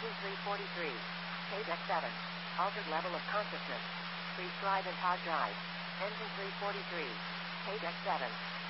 Engine 343. Paydeck 7. Altered level of consciousness. Freeze drive and hard drive. Engine 343. Paydeck 7.